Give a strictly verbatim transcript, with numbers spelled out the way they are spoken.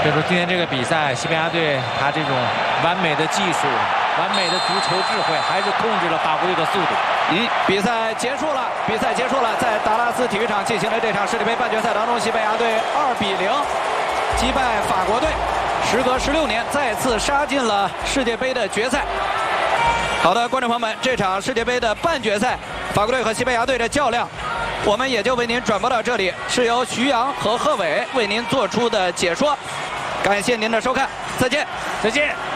所以说今天这个比赛，西班牙队他这种完美的技术、完美的足球智慧，还是控制了法国队的速度。 嗯，比赛结束了，比赛结束了，在达拉斯体育场进行的这场世界杯半决赛当中，西班牙队二比零击败法国队，时隔十六年再次杀进了世界杯的决赛。好的，观众朋友们，这场世界杯的半决赛，法国队和西班牙队的较量，我们也就为您转播到这里，是由徐阳和贺伟为您做出的解说。感谢您的收看，再见， 再见。